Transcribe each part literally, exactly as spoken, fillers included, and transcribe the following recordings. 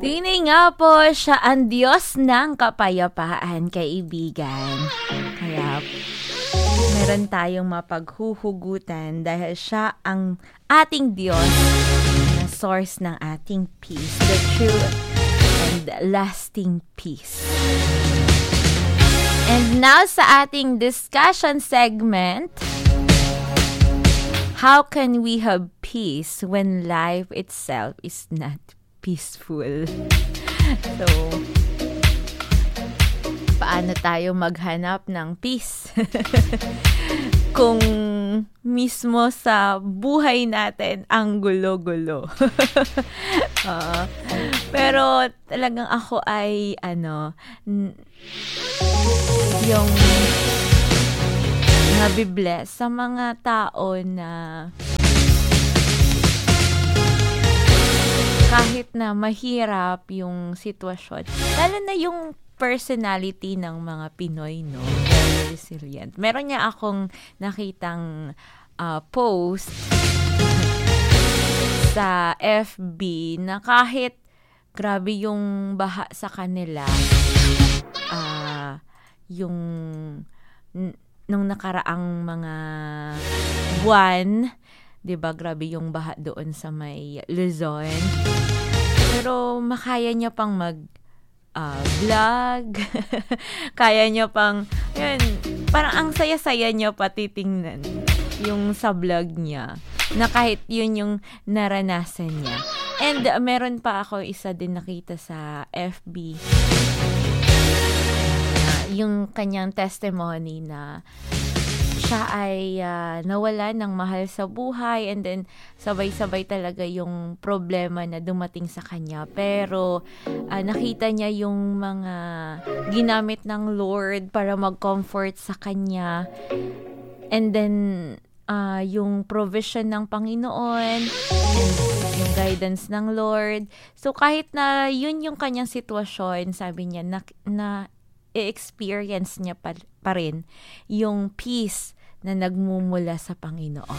Tinay nga po siya ang Diyos ng kapayapaan, kaibigan. Kaya meron tayong mapaghuhugutan dahil siya ang ating Diyos na source ng ating peace, the true and lasting peace. And now sa ating discussion segment, how can we have peace when life itself is not peaceful? So, paano tayo maghanap ng peace? Kung mismo sa buhay natin ang gulo-gulo. uh, pero talagang ako ay ano, n- yung nabibless sa mga tao na kahit na mahirap yung sitwasyon, lalo na yung personality ng mga Pinoy, no? Very resilient. Meron niya akong nakitang uh, post sa F B na kahit grabe yung baha sa kanila, uh, yung n- nung nakaraang mga buwan, 'di ba, grabe yung baha doon sa may Luzon. Pero makaya niya pang mag uh, vlog. Kaya niya pang yun, parang ang saya-saya niya pa titingnan yung sa vlog niya. Na kahit yun yung naranasan niya. And uh, meron pa ako isa din nakita sa F B. Uh, yung kanyang testimony na siya ay uh, nawala ng mahal sa buhay, and then sabay-sabay talaga yung problema na dumating sa kanya. Pero uh, nakita niya yung mga ginamit ng Lord para mag-comfort sa kanya. And then uh, yung provision ng Panginoon and yung guidance ng Lord. So kahit na yun yung kanyang sitwasyon, sabi niya na, na i-experience niya pa, pa rin yung peace na nagmumula sa Panginoon.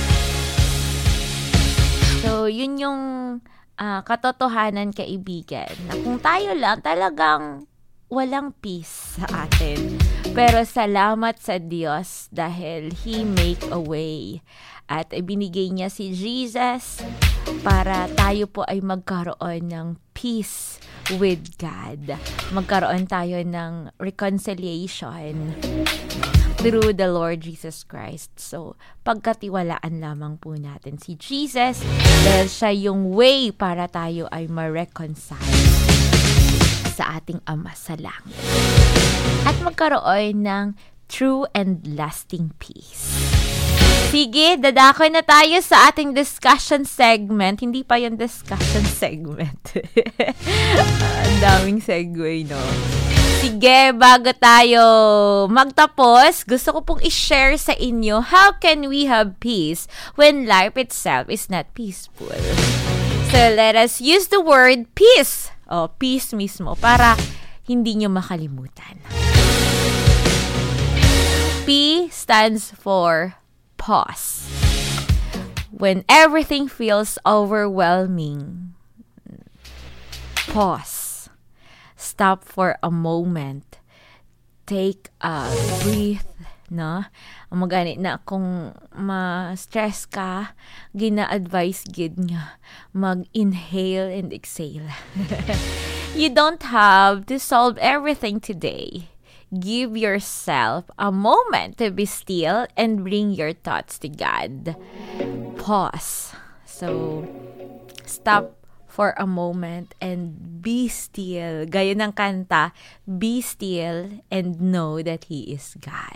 So, yun yung uh, katotohanan, kaibigan, na kung tayo lang talagang walang peace sa atin. Pero salamat sa Diyos dahil He make a way. At ibinigay niya si Jesus para tayo po ay magkaroon ng peace with God. Magkaroon tayo ng reconciliation through the Lord Jesus Christ. So, pagkatiwalaan lamang po natin si Jesus dahil siya yung way para tayo ay ma-reconcile sa ating Ama sa langit. At magkaroon ng true and lasting peace. Sige, dadako na tayo sa ating discussion segment. Hindi pa yung discussion segment. Ang daming segue, no? Sige, bago tayo magtapos, gusto ko pong i-share sa inyo how can we have peace when life itself is not peaceful. So, let us use the word peace. O, peace mismo para hindi nyo makalimutan. P stands for pause. When everything feels overwhelming, pause. Stop for a moment. Take a breath, no? Magani na kung ma-stress ka, gina-advise gid nga mag-inhale and exhale. You don't have to solve everything today. Give yourself a moment to be still and bring your thoughts to God. Pause. So, stop for a moment and be still. Gaya ng kanta, be still and know that He is God.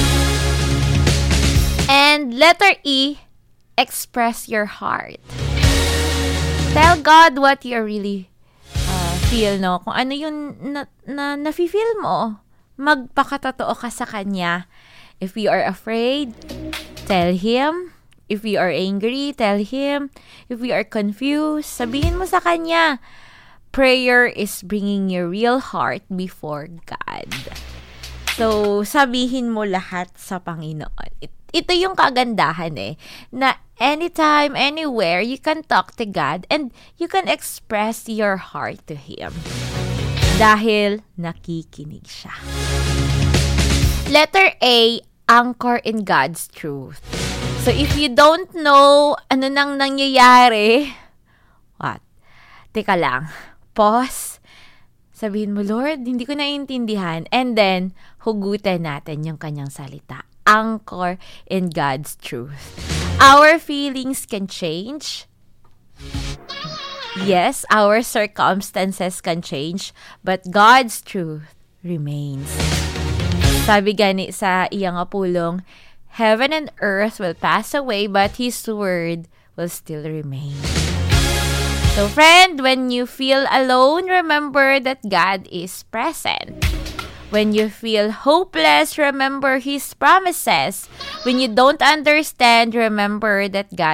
And letter E, express your heart. Tell God what you really uh, feel, no? Kung ano yung na, na, nafe-feel mo, magpakatotoo ka sa Kanya. If you are afraid, tell Him. If you are angry, tell Him. If you are confused, sabihin mo sa Kanya. Prayer is bringing your real heart before God. So, sabihin mo lahat sa Panginoon. It, ito yung kagandahan eh, na anytime, anywhere, you can talk to God and you can express your heart to Him. Dahil nakikinig siya. Letter A, anchor in God's truth. So if you don't know ano nang nangyayari, what? Teka lang, pause. Sabihin mo, Lord, hindi ko naiintindihan. And then, hugutin natin yung kanyang salita. Anchor in God's truth. Our feelings can change. Yes, our circumstances can change. But God's truth remains. Sabi gani sa iyang apulong, heaven and earth will pass away, but His word will still remain. So friend, when you feel alone, remember that God is present. When you feel hopeless, remember His promises. When you don't understand, remember that God